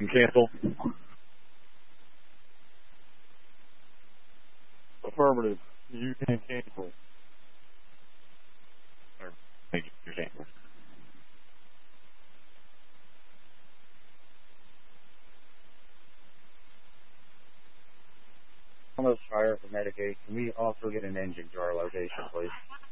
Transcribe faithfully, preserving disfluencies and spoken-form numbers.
can cancel. Affirmative. You can cancel. Or make your cancel. Almost fire for Medicaid. Can we also get an engine to our location, please?